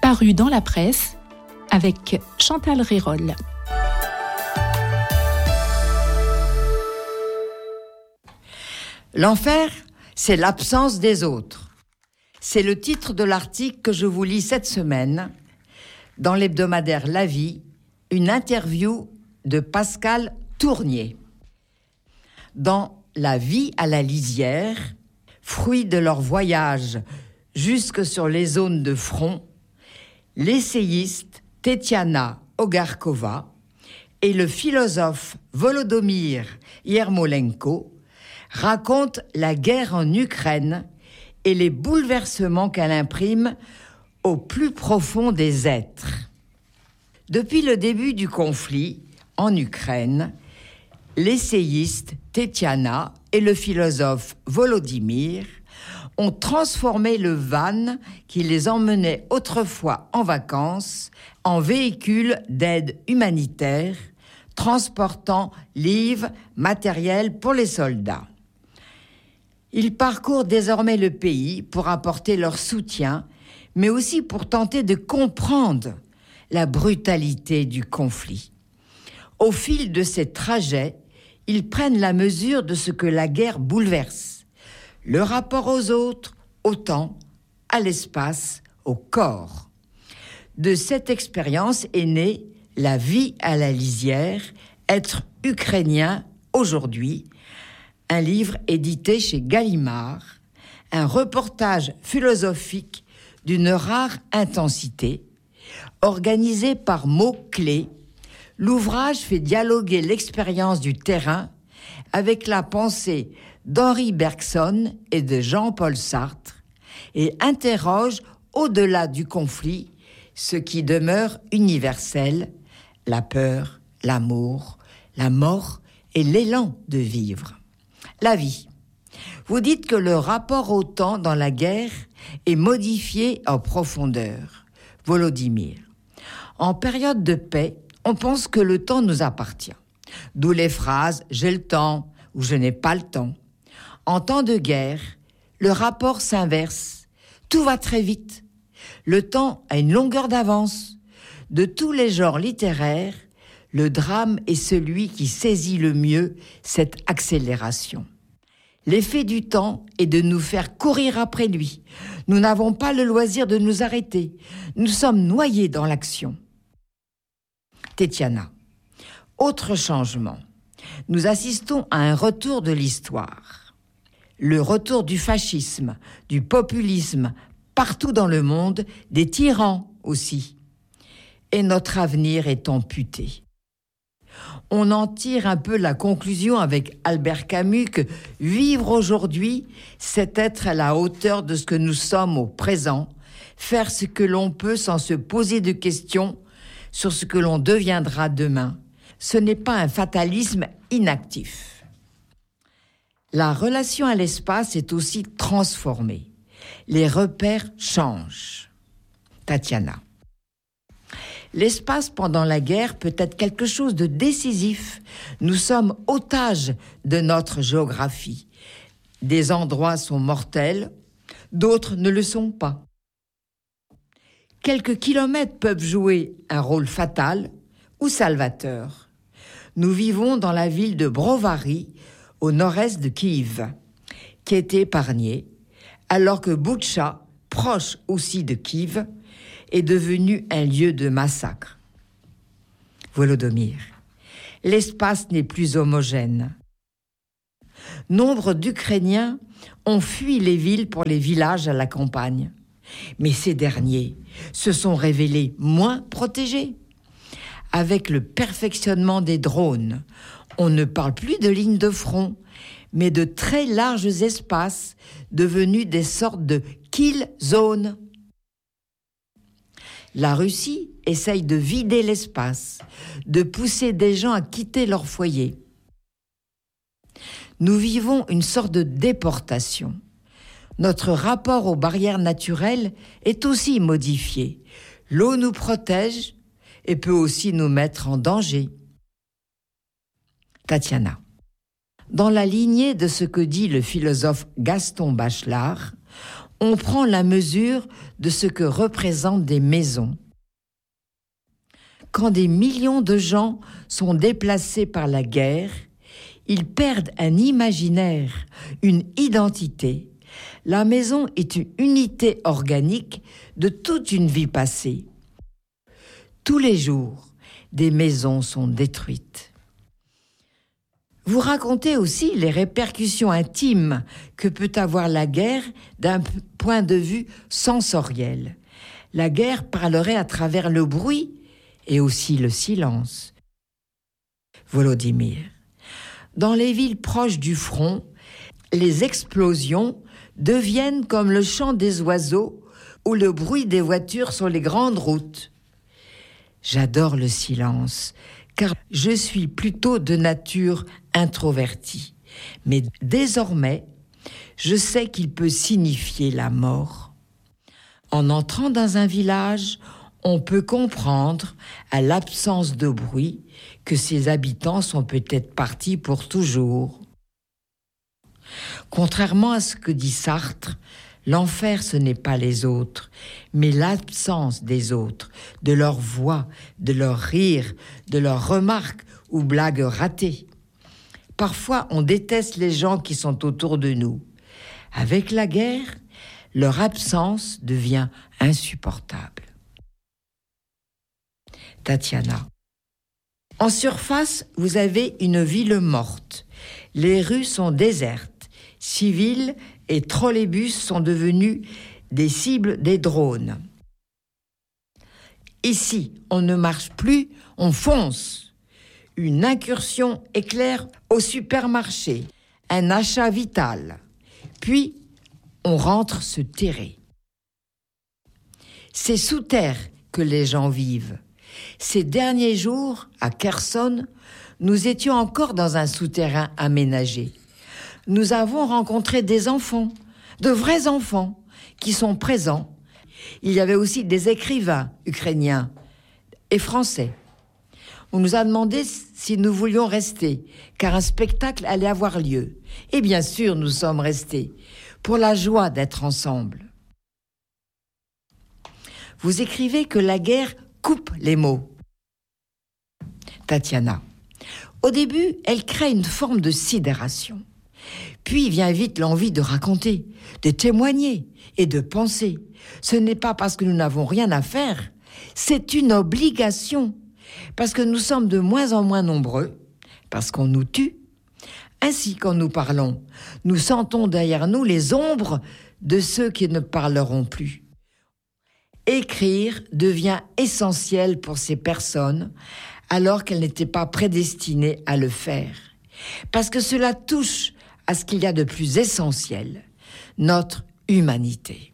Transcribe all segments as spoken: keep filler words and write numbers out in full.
paru dans la presse avec Chantal Rérol. L'enfer, c'est l'absence des autres. C'est le titre de l'article que je vous lis cette semaine dans l'hebdomadaire La Vie, une interview de Pascal Tournier. Dans La vie à la lisière, fruit de leur voyage jusque sur les zones de front, l'essayiste Tetiana Ogarkova et le philosophe Volodymyr Yermolenko racontent la guerre en Ukraine et les bouleversements qu'elle imprime au plus profond des êtres. Depuis le début du conflit en Ukraine, l'essayiste Tetiana et le philosophe Volodymyr ont transformé le van qui les emmenait autrefois en vacances en véhicule d'aide humanitaire, transportant livres, matériel pour les soldats. Ils parcourent désormais le pays pour apporter leur soutien, mais aussi pour tenter de comprendre la brutalité du conflit. Au fil de ces trajets, ils prennent la mesure de ce que la guerre bouleverse, le rapport aux autres, au temps, à l'espace, au corps. De cette expérience est née La vie à la lisière, être ukrainien aujourd'hui, un livre édité chez Gallimard, un reportage philosophique d'une rare intensité, organisé par mots-clés. L'ouvrage fait dialoguer l'expérience du terrain avec la pensée d'Henri Bergson et de Jean-Paul Sartre et interroge, au-delà du conflit, ce qui demeure universel, la peur, l'amour, la mort et l'élan de vivre. La vie. Vous dites que le rapport au temps dans la guerre est modifié en profondeur. Volodymyr. En période de paix, on pense que le temps nous appartient. D'où les phrases « j'ai le temps » ou « je n'ai pas le temps ». En temps de guerre, le rapport s'inverse. Tout va très vite. Le temps a une longueur d'avance. De tous les genres littéraires, le drame est celui qui saisit le mieux cette accélération. L'effet du temps est de nous faire courir après lui. Nous n'avons pas le loisir de nous arrêter. Nous sommes noyés dans l'action. Tetiana. Autre changement. Nous assistons à un retour de l'histoire. Le retour du fascisme, du populisme, partout dans le monde, des tyrans aussi. Et notre avenir est amputé. On en tire un peu la conclusion avec Albert Camus que vivre aujourd'hui, c'est être à la hauteur de ce que nous sommes au présent, faire ce que l'on peut sans se poser de questions sur ce que l'on deviendra demain. Ce n'est pas un fatalisme inactif. La relation à l'espace est aussi transformée. Les repères changent. Tatiana. L'espace pendant la guerre peut être quelque chose de décisif. Nous sommes otages de notre géographie. Des endroits sont mortels, d'autres ne le sont pas. Quelques kilomètres peuvent jouer un rôle fatal ou salvateur. Nous vivons dans la ville de Brovary, au nord-est de Kiev, qui est épargnée, alors que Boutcha, proche aussi de Kiev, est devenu un lieu de massacre. Volodymyr. L'espace n'est plus homogène. Nombre d'Ukrainiens ont fui les villes pour les villages à la campagne. Mais ces derniers se sont révélés moins protégés. Avec le perfectionnement des drones, on ne parle plus de lignes de front, mais de très larges espaces devenus des sortes de kill zones. La Russie essaye de vider l'espace, de pousser des gens à quitter leur foyer. Nous vivons une sorte de déportation. Notre rapport aux barrières naturelles est aussi modifié. L'eau nous protège et peut aussi nous mettre en danger. Tatiana. Dans la lignée de ce que dit le philosophe Gaston Bachelard, on prend la mesure de ce que représentent des maisons. Quand des millions de gens sont déplacés par la guerre, ils perdent un imaginaire, une identité. La maison est une unité organique de toute une vie passée. Tous les jours, des maisons sont détruites. Vous racontez aussi les répercussions intimes que peut avoir la guerre d'un point de vue sensoriel. La guerre parlerait à travers le bruit et aussi le silence. Volodymyr. Dans les villes proches du front, les explosions deviennent comme le chant des oiseaux ou le bruit des voitures sur les grandes routes. J'adore le silence, car je suis plutôt de nature introvertie. Mais désormais, je sais qu'il peut signifier la mort. En entrant dans un village, on peut comprendre, à l'absence de bruit, que ses habitants sont peut-être partis pour toujours. Contrairement à ce que dit Sartre, l'enfer, ce n'est pas les autres, mais l'absence des autres, de leur voix, de leur rire, de leurs remarques ou blagues ratées. Parfois, on déteste les gens qui sont autour de nous. Avec la guerre, leur absence devient insupportable. Tatiana. En surface, vous avez une ville morte. Les rues sont désertes. Civils et trolleybus sont devenus des cibles des drones. Ici, on ne marche plus, on fonce. Une incursion éclair au supermarché, un achat vital. Puis, on rentre se terrer. C'est sous terre que les gens vivent. Ces derniers jours, à Kherson, nous étions encore dans un souterrain aménagé. Nous avons rencontré des enfants, de vrais enfants, qui sont présents. Il y avait aussi des écrivains ukrainiens et français. On nous a demandé si nous voulions rester, car un spectacle allait avoir lieu. Et bien sûr, nous sommes restés, pour la joie d'être ensemble. Vous écrivez que la guerre coupe les mots. Tatiana. Au début, elle crée une forme de sidération. Puis vient vite l'envie de raconter, de témoigner et de penser. Ce n'est pas parce que nous n'avons rien à faire, c'est une obligation. Parce que nous sommes de moins en moins nombreux, parce qu'on nous tue. Ainsi, quand nous parlons, nous sentons derrière nous les ombres de ceux qui ne parleront plus. Écrire devient essentiel pour ces personnes, alors qu'elles n'étaient pas prédestinées à le faire. Parce que cela touche à ce qu'il y a de plus essentiel, notre humanité.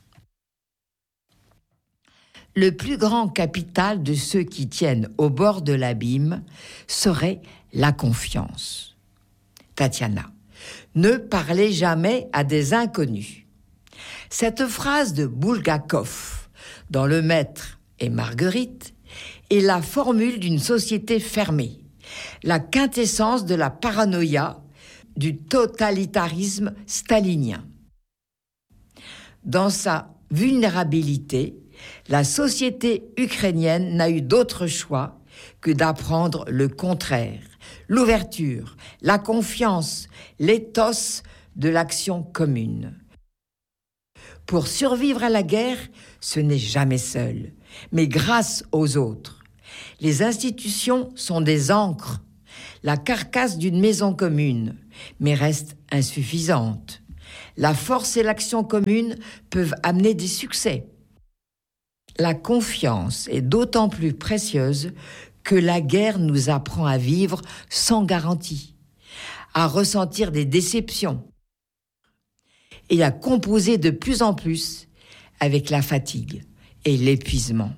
Le plus grand capital de ceux qui tiennent au bord de l'abîme serait la confiance. Tatiana. Ne parlez jamais à des inconnus. Cette phrase de Bulgakov, dans Le Maître et Marguerite, est la formule d'une société fermée, la quintessence de la paranoïa, du totalitarisme stalinien. Dans sa vulnérabilité, la société ukrainienne n'a eu d'autre choix que d'apprendre le contraire, l'ouverture, la confiance, l'éthos de l'action commune. Pour survivre à la guerre, ce n'est jamais seul, mais grâce aux autres. Les institutions sont des ancres, la carcasse d'une maison commune, mais restent insuffisantes. La force et l'action commune peuvent amener des succès. La confiance est d'autant plus précieuse que la guerre nous apprend à vivre sans garantie, à ressentir des déceptions et à composer de plus en plus avec la fatigue et l'épuisement.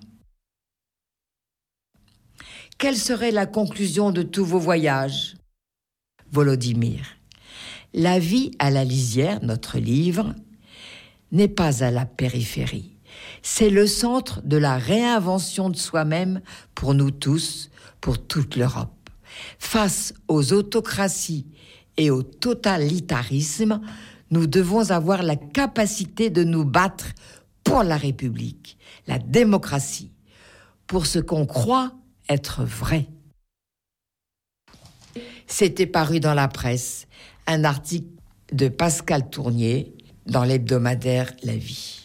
Quelle serait la conclusion de tous vos voyages ? Volodymyr. La vie à la lisière, notre livre, n'est pas à la périphérie. C'est le centre de la réinvention de soi-même pour nous tous, pour toute l'Europe. Face aux autocraties et au totalitarisme, nous devons avoir la capacité de nous battre pour la République, la démocratie, pour ce qu'on croit être vrai. C'était paru dans la presse, un article de Pascal Tournier dans l'hebdomadaire La Vie.